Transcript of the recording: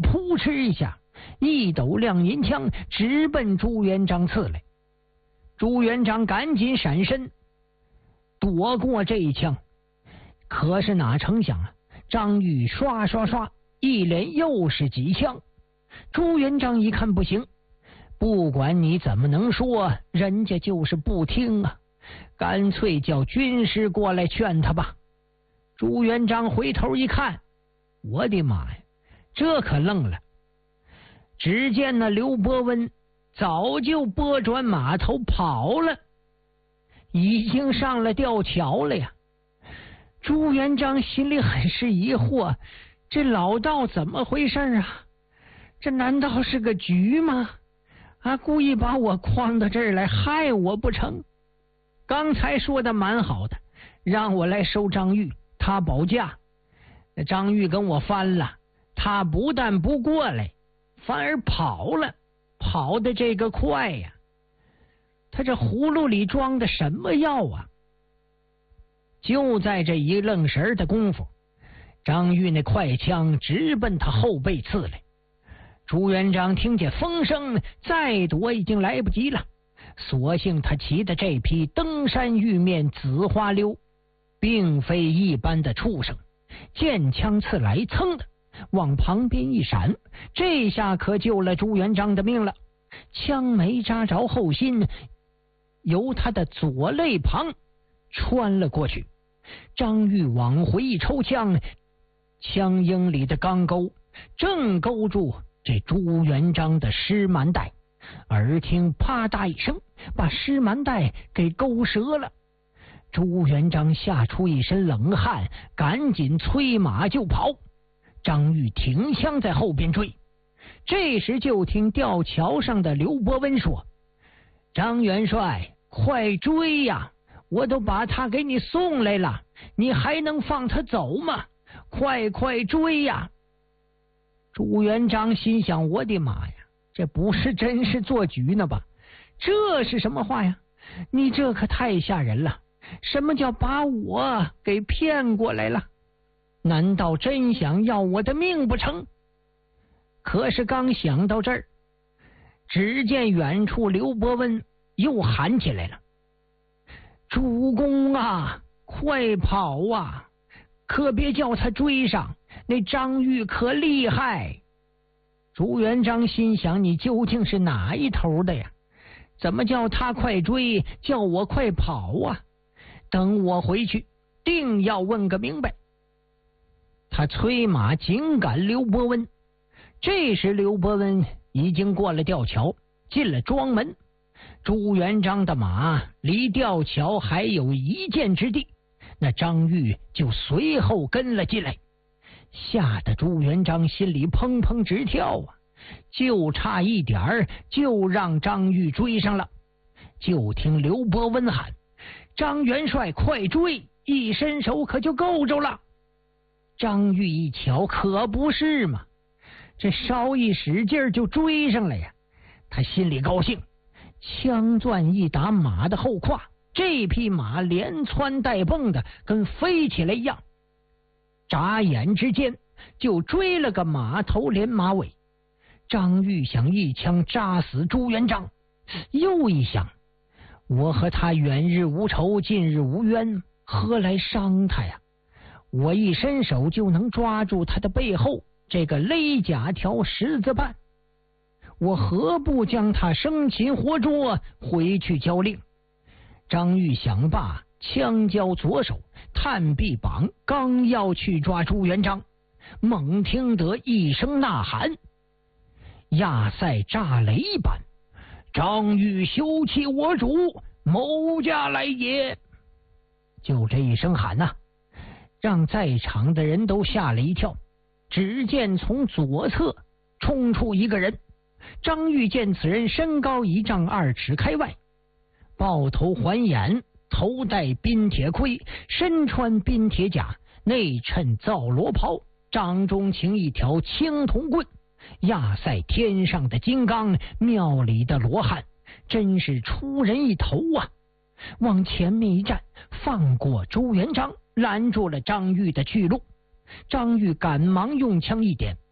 扑哧一下，一斗亮银枪直奔朱元璋刺来。朱元璋赶紧闪身躲过这一枪，可是哪成想啊，张玉刷刷刷一连又是几枪。朱元璋一看不行，不管你怎么能说，人家就是不听啊，干脆叫军师过来劝他吧。朱元璋回头一看，我的妈呀，这可愣了。只见那刘伯温早就拨转马头跑了，已经上了吊桥了呀。朱元璋心里很是疑惑，这老道怎么回事啊？这难道是个局吗？故意把我诓到这儿来害我不成？刚才说的蛮好的，让我来收张玉，他保驾。那张玉跟我翻了，他不但不过来，反而跑了，跑的这个快呀！他这葫芦里装的什么药啊？就在这一愣神的功夫，张玉那快枪直奔他后背刺来。朱元璋听见风声，再躲已经来不及了。所幸他骑的这匹登山玉面紫花溜并非一般的畜生，见枪刺来，噌的往旁边一闪，这下可救了朱元璋的命了。枪没扎着后心，由他的左肋旁穿了过去。张玉往回一抽枪，枪缨里的钢钩正勾住这朱元璋的尸蛮带，耳听啪嗒一声，把尸蛮带给勾折了。朱元璋吓出一身冷汗，赶紧催马就跑。张玉停枪在后边追。这时就听吊桥上的刘伯温说：“张元帅，快追呀！我都把他给你送来了，你还能放他走吗？快追呀！”朱元璋心想：我的妈呀，这不是真是做局呢吧？这是什么话呀？你这可太吓人了！什么叫把我给骗过来了？难道真想要我的命不成？可是刚想到这儿，只见远处刘伯温又喊起来了：“主公啊，快跑啊！可别叫他追上，那张玉可厉害。”朱元璋心想：你究竟是哪一头的呀？怎么叫他快追，叫我快跑啊？等我回去定要问个明白。他催马紧赶刘伯温。这时刘伯温已经过了吊桥，进了庄门。朱元璋的马离吊桥还有一箭之地，那张玉就随后跟了进来，吓得朱元璋心里砰砰直跳啊！就差一点儿就让张玉追上了。就听刘伯温喊：“张元帅快追！”一伸手可就够着了。张玉一瞧，可不是嘛，这稍一使劲就追上了呀。他心里高兴，枪钻一打马的后胯，这匹马连窜带蹦的跟飞起来一样，眨眼之间就追了个马头连马尾。张玉想一枪扎死朱元璋，又一想，我和他远日无仇，近日无冤，何来伤他呀？我一伸手就能抓住他的背后这个勒甲条十字绊，我何不将他生擒活捉，回去交令？张玉想罢，枪交左手，探臂膀，刚要去抓朱元璋，猛听得一声呐喊：“亚塞炸雷般，张玉休弃我主，谋家来也！”就这一声喊呐，让在场的人都吓了一跳。只见从左侧冲出一个人，张玉见此人身高1丈2尺开外，抱头环眼，头戴冰铁盔，身穿冰铁甲，内衬皂罗袍，掌中擎一条青铜棍。亚塞天上的金刚，庙里的罗汉，真是出人一头啊！往前面一站，放过朱元璋，拦住了张玉的去路。张玉赶忙用枪一点，